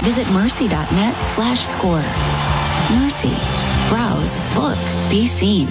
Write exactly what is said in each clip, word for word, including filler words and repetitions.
visit mercy.net slash score. Mercy. Browse, book, be seen.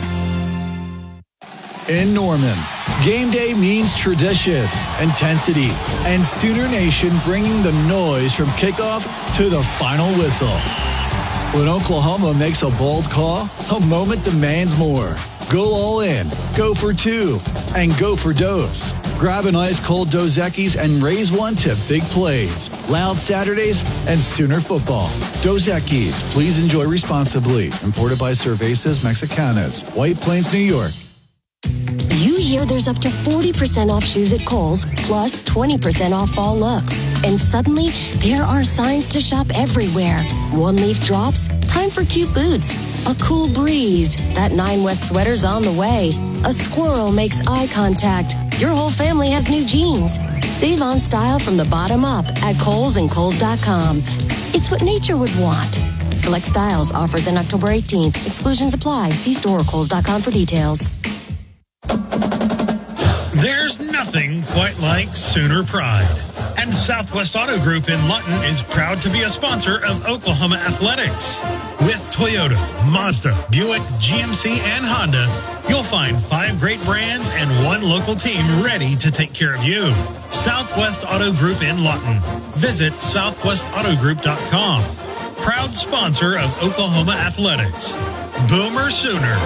In Norman, game day means tradition, intensity, and Sooner Nation bringing the noise from kickoff to the final whistle. When Oklahoma makes a bold call, a moment demands more. Go all in, go for two, and go for Dos. Grab an ice-cold Dos Equis and raise one to big plays. Loud Saturdays and Sooner football. Dos Equis, please enjoy responsibly. Imported by Cervezas Mexicanas, White Plains, New York. You hear there's up to forty percent off shoes at Kohl's, plus twenty percent off fall looks. And suddenly, there are signs to shop everywhere. One leaf drops, time for cute boots. A cool breeze, that Nine West sweater's on the way. A squirrel makes eye contact. Your whole family has new jeans. Save on style from the bottom up at Kohl's and Kohl's dot com. It's what nature would want. Select styles, offers in October eighteenth. Exclusions apply. See store or Kohl's dot com for details. There's nothing quite like Sooner Pride. And Southwest Auto Group in Lutton is proud to be a sponsor of Oklahoma Athletics. With Toyota, Mazda, Buick, G M C, and Honda, you'll find five great brands and one local team ready to take care of you. Southwest Auto Group in Lutton. Visit southwest auto group dot com. Proud sponsor of Oklahoma Athletics. Boomer Sooner.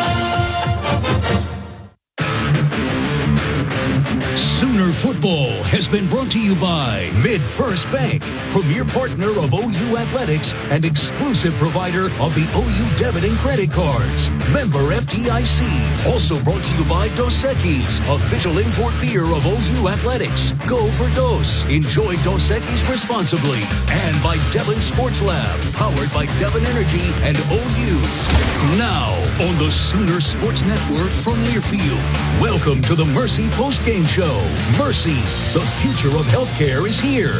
Sooner Football has been brought to you by MidFirst Bank, premier partner of O U Athletics and exclusive provider of the O U debit and credit cards. Member F D I C. Also brought to you by Dos Equis, official import beer of O U Athletics. Go for Dos. Enjoy Dos Equis responsibly. And by Devon Sports Lab, powered by Devon Energy and O U. Now, on the Sooner Sports Network from Learfield, welcome to the Mercy Postgame Show. Mercy, the future of healthcare is here.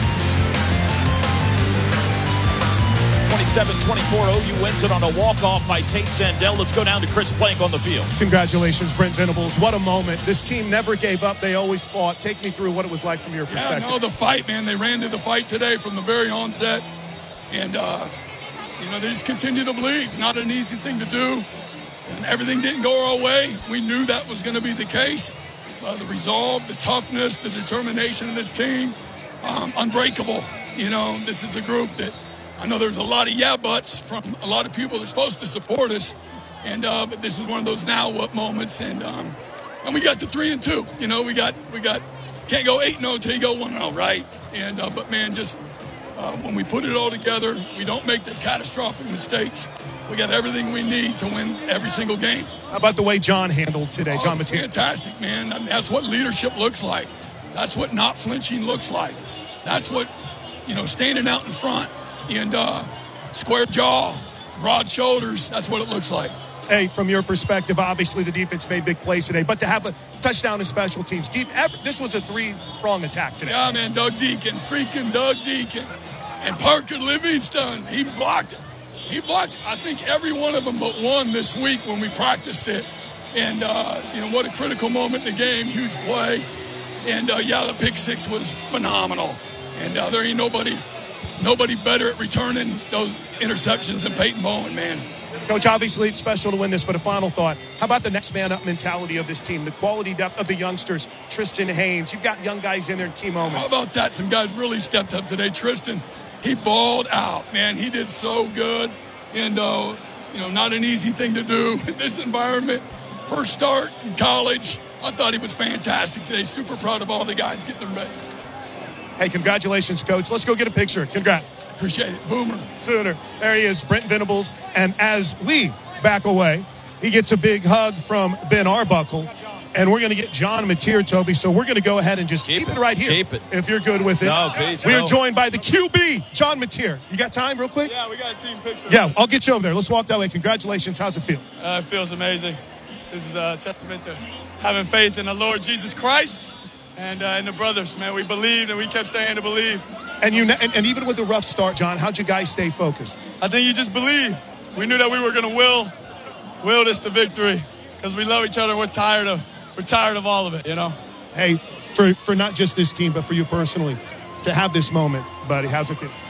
twenty-seven twenty-four, O U wins it on a walk-off by Tate Sandell. Let's go down to Chris Plank on the field. Congratulations, Brent Venables. What a moment. This team never gave up. They always fought. Take me through what it was like from your perspective. Yeah, no, the fight, man. They ran to the fight today from the very onset. And, uh, you know, they just continue to believe. Not an easy thing to do. And everything didn't go our way. We knew that was going to be the case. Uh, the resolve, the toughness, the determination of this team, um, unbreakable. You know, this is a group that I know there's a lot of yeah buts from a lot of people that are supposed to support us, and uh, but this is one of those now what moments, and um, and we got the three and two. You know, we got we got can't go eight and zero till you go one and zero, right? And uh, but man, just uh, when we put it all together, we don't make the catastrophic mistakes. We got everything we need to win every single game. How about the way John handled today, oh, John Matier? Fantastic, man. I mean, that's what leadership looks like. That's what not flinching looks like. That's what, you know, standing out in front and uh, square jaw, broad shoulders. That's what it looks like. Hey, from your perspective, obviously the defense made big plays today, but to have a touchdown in special teams, deep, this was a three-prong attack today. Yeah, man, Doug Deacon, freaking Doug Deacon. And Parker Livingston, he blocked it. He blocked, I think, every one of them but one this week when we practiced it. And, uh, you know, what a critical moment in the game, huge play. And, uh, yeah, the pick six was phenomenal. And uh, there ain't nobody nobody better at returning those interceptions than Peyton Bowen, man. Coach, obviously it's special to win this, but a final thought. How about the next man up mentality of this team, the quality depth of the youngsters, Tristan Haynes? You've got young guys in there in key moments. How about that? Some guys really stepped up today. Tristan, he balled out, man. He did so good. And, uh, you know, not an easy thing to do in this environment. First start in college. I thought he was fantastic today. Super proud of all the guys getting them ready. Hey, congratulations, Coach. Let's go get a picture. Congrats. Appreciate it. Boomer. Sooner. There he is, Brent Venables. And as we back away, he gets a big hug from Ben Arbuckle. And we're going to get John Matier, Toby. So we're going to go ahead and just keep, keep it. it right here. Keep it. If you're good with it. No, please. We no. are joined by the Q B, John Matier. You got time real quick? Yeah, we got a team picture. Yeah, I'll get you over there. Let's walk that way. Congratulations. How's it feel? Uh, it feels amazing. This is a testament to having faith in the Lord Jesus Christ and uh, in the brothers, man. We believed and we kept saying to believe. And you, and, and even with a rough start, John, how'd you guys stay focused? I think you just believe. We knew that we were going to will, will this to victory because we love each other. We're tired of, we're tired of all of it, you know. Hey, for for not just this team, but for you personally, to have this moment, buddy, how's it feel?